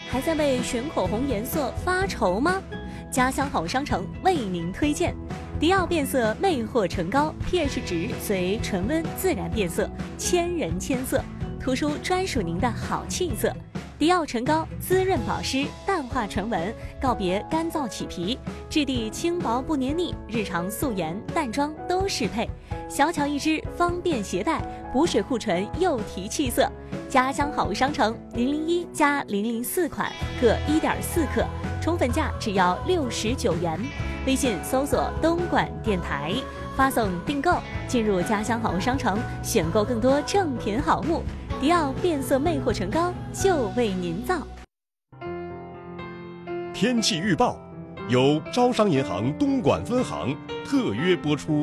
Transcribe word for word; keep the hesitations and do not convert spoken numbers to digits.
还在为选口红颜色发愁吗？家乡好商城为您推荐迪奥变色魅惑唇膏 ，pH 值随唇温自然变色，千人千色，涂出专属您的好气色。迪奥唇膏滋润保湿，淡化唇纹，告别干燥起皮，质地轻薄不黏腻，日常素颜淡妆都适配。小巧一支，方便携带，补水护唇又提气色。家乡好商城零零一加零零四款各一点四克，宠粉价只要六十九元。微信搜索东莞电台，发送订购，进入家乡好商城，选购更多正品好物。迪奥变色魅惑唇膏就为您造。 天气预报由招商银行东莞分行特约播出。